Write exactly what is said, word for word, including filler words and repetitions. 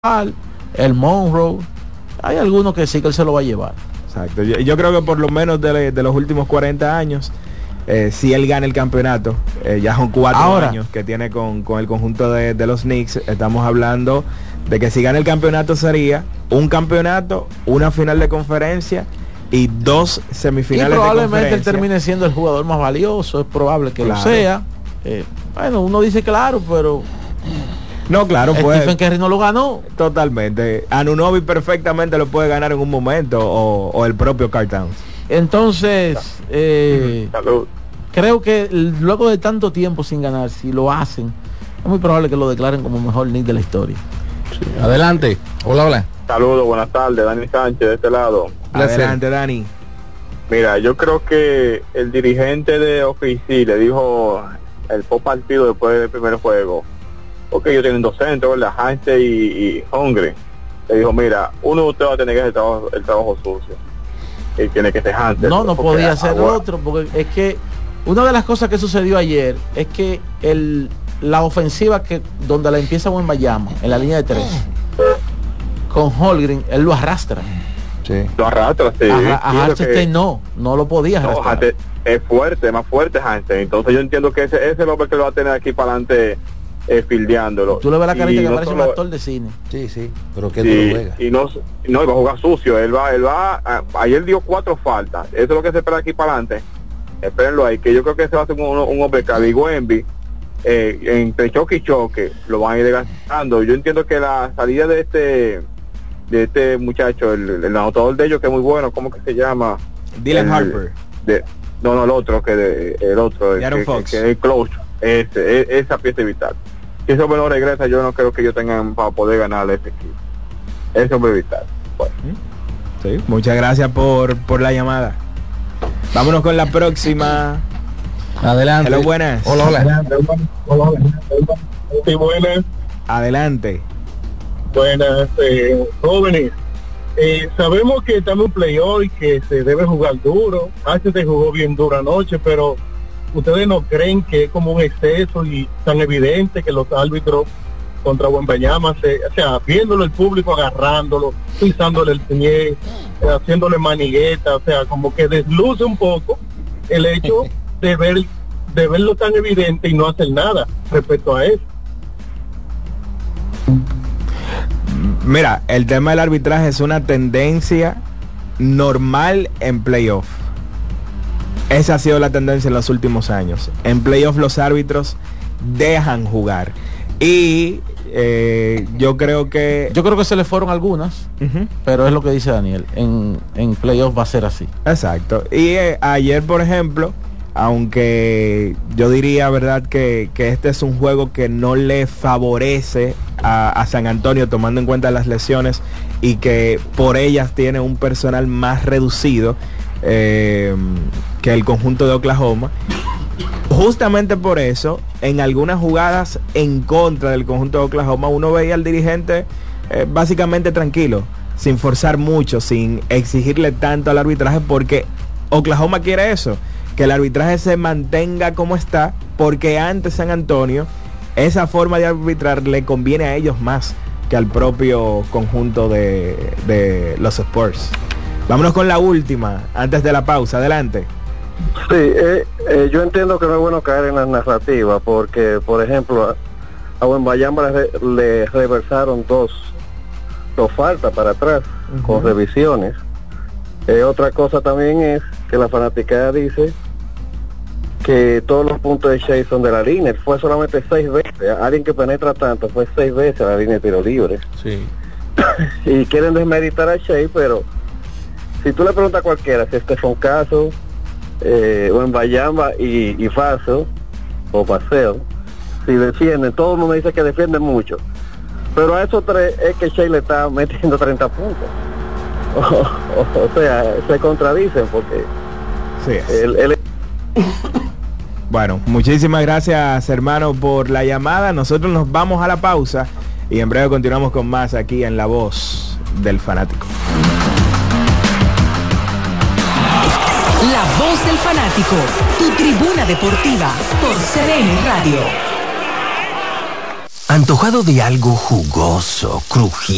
el Monroe, hay algunos que sí que él se lo va a llevar. Exacto, yo, yo creo que por lo menos de, de los últimos cuarenta años, eh, si él gana el campeonato, eh, ya son cuatro Ahora, años que tiene con, con el conjunto de, de los Knicks. Estamos hablando de que si gana el campeonato sería un campeonato, una final de conferencia y dos semifinales y probablemente de conferencia. Él termine siendo el jugador más valioso, es probable que claro. lo sea. Eh, bueno, uno dice claro, pero no, claro, Stephen pues, Curry no lo ganó. Totalmente. Anunoby perfectamente lo puede ganar en un momento, o, o el propio Karl Towns. Entonces, eh, creo que luego de tanto tiempo sin ganar, si lo hacen, es muy probable que lo declaren como mejor Knick de la historia. Sí. Adelante. Hola, hola. Saludos, buenas tardes. Dani Sánchez de este lado. Adelante, Dani. Mira, yo creo que el dirigente de O K C le dijo el post partido después del primer juego, porque ellos tienen dos centros, ¿verdad? Hansen y, y Hungry. Le dijo, mira, uno de ustedes va a tener que hacer el trabajo, el trabajo sucio. Y tiene que ser Hansen. No, no podía ser agua. otro, porque es que una de las cosas que sucedió ayer es que el la ofensiva que donde la empieza Wembanyama, en la línea de tres, con Holmgren, él lo arrastra. Sí. Lo arrastra, sí. A, a Hansen no, no lo podía arrastrar. No, es fuerte, más fuerte Hansen. Entonces yo entiendo que ese, ese es el hombre que lo va a tener aquí para adelante. Eh, fildeándolo. Tú le ves la carita que no parece solo... un actor de cine. Sí, sí, pero que sí, no lo juega. Y no, no, va a jugar sucio. Él va, él va, a, ayer dio cuatro faltas. Eso es lo que se espera aquí para adelante. Espérenlo ahí, que yo creo que se va a hacer un, un hombre Cabi Wemby, eh, entre choque y choque, lo van a ir desgastando. Yo entiendo que la salida de este, de este muchacho, el, el anotador de ellos, que es muy bueno, ¿cómo que se llama? Dylan el, Harper. De, no, no, el otro, que de, el otro, el, que, Fox. que, que es close. Ese, e, esa pieza vital. Si ese hombre no regresa, yo no creo que ellos tengan para poder ganar ese equipo. Ese hombre vital. Bueno. Sí, muchas gracias por, por la llamada. Vámonos con la próxima. Adelante. Hello, buenas. Hola, hola. Hola, hola. Sí, buenas. Adelante. Buenas, eh, jóvenes. Eh, sabemos que estamos en playoff y que se debe jugar duro. H se jugó bien duro anoche, pero ¿ustedes no creen que es como un exceso y tan evidente que los árbitros contra Wembanyama, se, o sea, viéndolo el público agarrándolo, pisándole el pie, eh, haciéndole manigueta, o sea, como que desluce un poco el hecho de ver de verlo tan evidente y no hacer nada respecto a eso? Mira, el tema del arbitraje es una tendencia normal en playoff. Esa ha sido la tendencia en los últimos años. En playoff los árbitros dejan jugar. Y eh, yo creo que... Yo creo que se le fueron algunas, uh-huh. pero es lo que dice Daniel. En, en playoff va a ser así. Exacto. Y eh, ayer, por ejemplo, aunque yo diría, verdad, que, que este es un juego que no le favorece a, a San Antonio, tomando en cuenta las lesiones y que por ellas tiene un personal más reducido eh, que el conjunto de Oklahoma. Justamente por eso, en algunas jugadas en contra del conjunto de Oklahoma, uno veía al dirigente eh, básicamente tranquilo, sin forzar mucho, sin exigirle tanto al arbitraje, porque Oklahoma quiere eso, que el arbitraje se mantenga como está, porque ante San Antonio esa forma de arbitrar le conviene a ellos más que al propio conjunto de, de los Spurs. Vámonos con la última, antes de la pausa, adelante. Sí, eh, eh, yo entiendo que no es bueno caer en las narrativas, porque, por ejemplo, a Wembanyama le, le reversaron dos, dos faltas para atrás, uh-huh. con revisiones. Eh, otra cosa también es que la fanaticada dice que todos los puntos de Shea son de la línea. Fue solamente seis veces. Alguien que penetra tanto fue seis veces a la línea de tiro libre. Sí. Y quieren desmeritar a Shea, pero si tú le preguntas a cualquiera si este fue un caso, eh, Wembanyama y, y Faso o Paseo, si defienden, todo el mundo dice que defienden mucho, pero a esos tres es que Shea le está metiendo treinta puntos. O, o, o sea, se contradicen porque sí. él, él... Bueno, muchísimas gracias, hermano, por la llamada. Nosotros nos vamos a la pausa y en breve continuamos con más aquí en La Voz del Fanático. La Voz del Fanático, tu tribuna deportiva por C D N Radio. ¿Antojado de algo jugoso, crujiente?